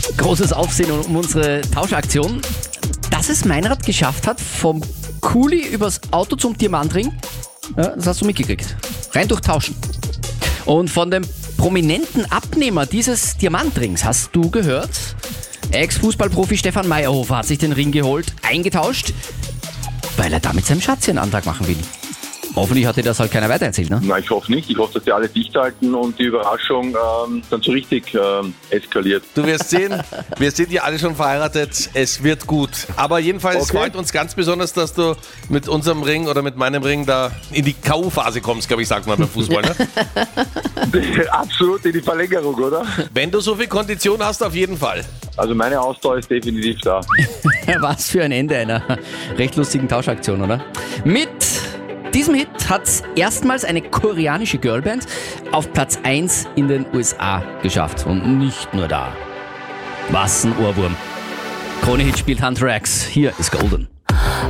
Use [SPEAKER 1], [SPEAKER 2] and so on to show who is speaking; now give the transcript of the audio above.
[SPEAKER 1] Großes Aufsehen um unsere Tauschaktion. Dass es Meinrad geschafft hat, vom Kuli übers Auto zum Diamantring, ja, das hast du mitgekriegt. Rein durch Tauschen. Und von dem prominenten Abnehmer dieses Diamantrings hast du gehört? Ex-Fußballprofi Stefan Meyerhofer hat sich den Ring geholt, eingetauscht, weil er damit seinem Schatz einen Antrag machen will. Hoffentlich hat dir das halt keiner weitererzählt, ne?
[SPEAKER 2] Nein, ich hoffe nicht. Ich hoffe, dass die alle dicht halten und die Überraschung dann so richtig eskaliert.
[SPEAKER 3] Du wirst sehen, wir sind ja alle schon verheiratet, es wird gut. Aber jedenfalls
[SPEAKER 2] Okay.
[SPEAKER 3] freut uns ganz besonders, dass du mit unserem Ring oder mit meinem Ring da in die K.O.-Phase kommst, glaube ich, sagt man beim Fußball. Ne?
[SPEAKER 2] Absolut in die Verlängerung, oder?
[SPEAKER 3] Wenn du so viel Kondition hast, auf jeden Fall.
[SPEAKER 2] Also meine Ausdauer ist definitiv da.
[SPEAKER 1] Was für ein Ende einer recht lustigen Tauschaktion, oder? Mit diesem Hit hat erstmals eine koreanische Girlband auf Platz 1 in den USA geschafft. Und nicht nur da. Was ein Ohrwurm. Krone-Hit spielt Hunter X. Hier ist Golden.